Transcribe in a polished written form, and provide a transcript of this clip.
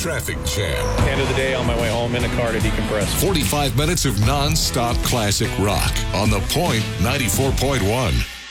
traffic jam. End of the day, on my way home in the car to decompress. 45 minutes of non-stop classic rock on The Point 94.1.